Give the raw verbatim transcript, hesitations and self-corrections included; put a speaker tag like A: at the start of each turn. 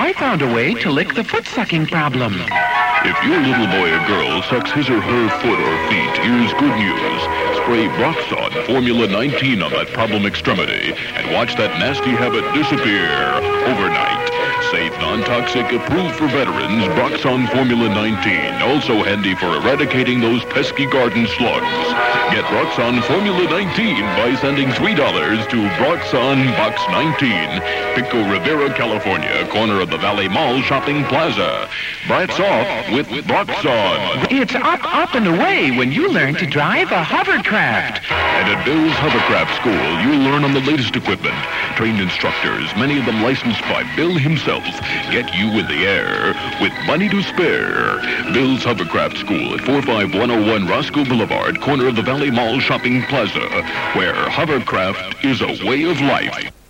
A: I found a way to lick the foot-sucking problem.
B: If your little boy or girl sucks his or her foot or feet, here's good news. Spray Broxon Formula nineteen on that problem extremity and watch that nasty habit disappear overnight. Safe, non-toxic, approved for veterans, Broxon Formula nineteen. Also handy for eradicating those pesky garden slugs. Get Broxon Formula nineteen by sending three dollars to Broxon Box nineteen, Pico Rivera, California, corner of the Valley Mall Shopping Plaza. Brats off with Broxon.
A: It's up, up, and away when you learn to drive a hovercraft.
B: And at Bill's Hovercraft School, you'll learn on the latest equipment. Trained instructors, many of them licensed by Bill himself, get you in the air with money to spare. Bill's Hovercraft School at four five one oh one Roscoe Boulevard, corner of the Valley Mall Shopping Plaza, where hovercraft is a way of life.